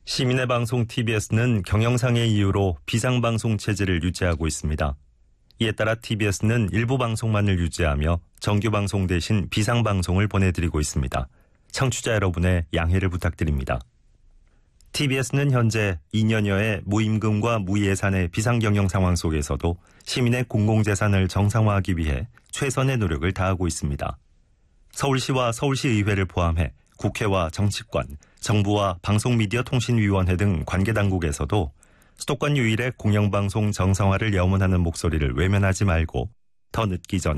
시민의 방송 TBS는 경영상의 이유로 비상방송 체제를 유지하고 있습니다. 이에 따라 TBS는 일부 방송만을 유지하며 정규방송 대신 비상방송을 보내드리고 있습니다. 청취자 여러분의 양해를 부탁드립니다. TBS는 현재 2년여의 무임금과 무예산의 비상경영 상황 속에서도 시민의 공공재산을 정상화하기 위해 최선의 노력을 다하고 있습니다. 서울시와 서울시의회를 포함해 국회와 정치권, 정부와 방송미디어통신위원회 등 관계당국에서도 수도권 유일의 공영방송 정상화를 염원하는 목소리를 외면하지 말고 더 늦기 전에